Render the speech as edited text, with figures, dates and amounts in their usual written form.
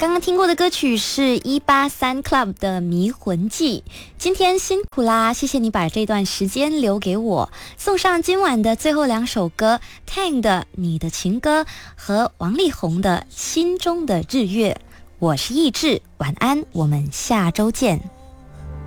刚刚听过的歌曲是183 Club 的《迷魂记》。今天辛苦啦，谢谢你把这段时间留给我。送上今晚的最后2首歌 ，Tang 的《你的情歌》和王力宏的《心中的日月》。我是易志，晚安，我们下周见。